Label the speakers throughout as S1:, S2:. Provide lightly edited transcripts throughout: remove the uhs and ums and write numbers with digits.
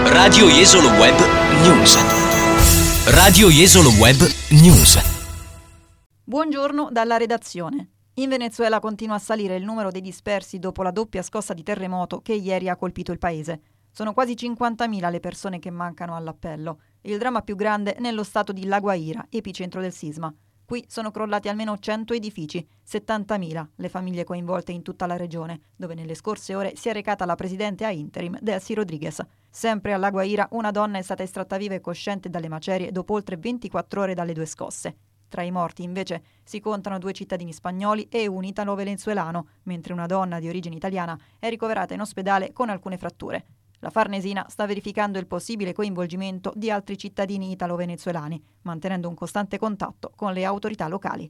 S1: Radio Jesolo Web News. Radio Jesolo Web News.
S2: Buongiorno dalla redazione. In Venezuela continua a salire il numero dei dispersi dopo la doppia scossa di terremoto che ieri ha colpito il paese. Sono quasi 50.000 le persone che mancano all'appello. Il dramma più grande nello stato di La Guaira, epicentro del sisma. Qui sono crollati almeno 100 edifici, 70.000 le famiglie coinvolte in tutta la regione, dove nelle scorse ore si è recata la presidente a interim Delcy Rodriguez. Sempre a La Guaira una donna è stata estratta viva e cosciente dalle macerie dopo oltre 24 ore dalle due scosse. Tra i morti invece si contano 2 cittadini spagnoli e un italo-venezuelano, mentre una donna di origine italiana è ricoverata in ospedale con alcune fratture. La Farnesina sta verificando il possibile coinvolgimento di altri cittadini italo-venezuelani, mantenendo un costante contatto con le autorità locali.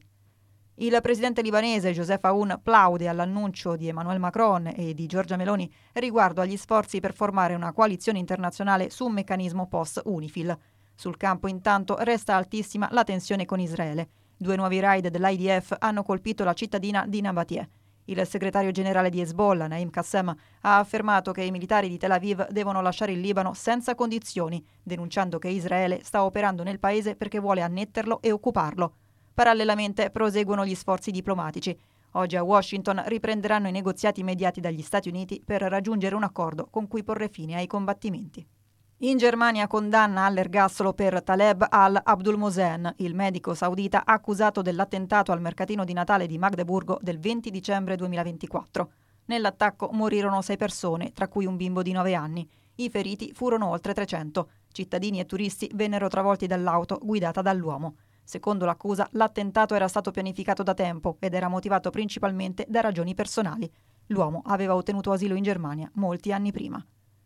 S2: Il presidente libanese Joseph Aoun plaude all'annuncio di Emmanuel Macron e di Giorgia Meloni riguardo agli sforzi per formare una coalizione internazionale su un meccanismo post-UNIFIL. Sul campo intanto resta altissima la tensione con Israele. 2 nuovi raid dell'IDF hanno colpito la cittadina di Nabatie. Il segretario generale di Hezbollah, Naim Qassem, ha affermato che i militari di Tel Aviv devono lasciare il Libano senza condizioni, denunciando che Israele sta operando nel paese perché vuole annetterlo e occuparlo. Parallelamente proseguono gli sforzi diplomatici. Oggi a Washington riprenderanno i negoziati mediati dagli Stati Uniti per raggiungere un accordo con cui porre fine ai combattimenti. In Germania condanna all'ergastolo per Taleb al-Abdulmohsen, il medico saudita accusato dell'attentato al mercatino di Natale di Magdeburgo del 20 dicembre 2024. Nell'attacco morirono 6 persone, tra cui un bimbo di 9 anni. I feriti furono oltre 300. Cittadini e turisti vennero travolti dall'auto guidata dall'uomo. Secondo l'accusa, l'attentato era stato pianificato da tempo ed era motivato principalmente da ragioni personali. L'uomo aveva ottenuto asilo in Germania molti anni prima.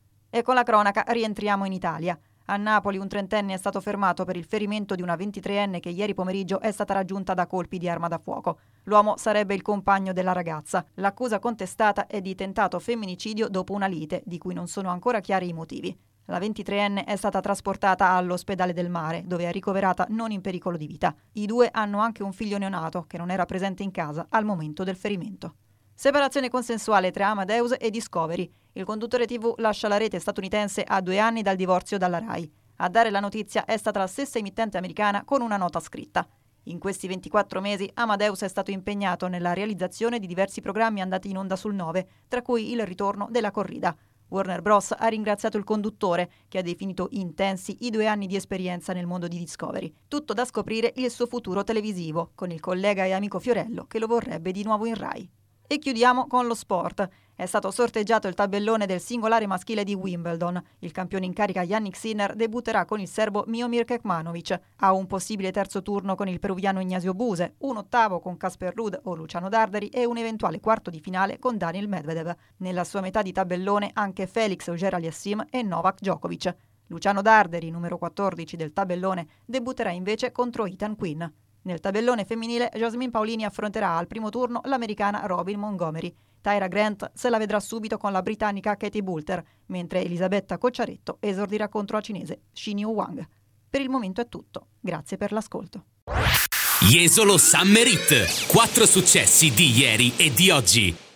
S2: E con la cronaca rientriamo in Italia. A Napoli un 30enne è stato fermato per il ferimento di una 23enne che ieri pomeriggio è stata raggiunta da colpi di arma da fuoco. L'uomo sarebbe il compagno della ragazza. L'accusa contestata è di tentato femminicidio dopo una lite, di cui non sono ancora chiari i motivi. La 23enne è stata trasportata all'ospedale del Mare, dove è ricoverata non in pericolo di vita. I 2 hanno anche un figlio neonato che non era presente in casa al momento del ferimento. Separazione consensuale tra Amadeus e Discovery. Il conduttore TV lascia la rete statunitense a 2 anni dal divorzio dalla Rai. A dare la notizia è stata la stessa emittente americana con una nota scritta. In questi 24 mesi Amadeus è stato impegnato nella realizzazione di diversi programmi andati in onda sul 9, tra cui il ritorno della corrida. Warner Bros. Ha ringraziato il conduttore, che ha definito intensi i 2 anni di esperienza nel mondo di Discovery. Tutto da scoprire il suo futuro televisivo, con il collega e amico Fiorello che lo vorrebbe di nuovo in Rai. E chiudiamo con lo sport. È stato sorteggiato il tabellone del singolare maschile di Wimbledon. Il campione in carica Jannik Sinner debutterà con il serbo Miomir Kekmanovic. Ha un possibile terzo turno con il peruviano Ignacio Buse, un ottavo con Casper Ruud o Luciano Darderi e un eventuale quarto di finale con Daniil Medvedev. Nella sua metà di tabellone anche Felix Auger-Aliassime e Novak Djokovic. Luciano Darderi, numero 14 del tabellone, debutterà invece contro Ethan Quinn. Nel tabellone femminile, Jasmine Paolini affronterà al primo turno l'americana Robin Montgomery. Tyra Grant se la vedrà subito con la britannica Katie Boulter, mentre Elisabetta Cocciaretto esordirà contro la cinese Xinyu Wang. Per il momento è tutto. Grazie per l'ascolto.
S1: Jesolo Summer Hit. 4 successi di ieri e di oggi.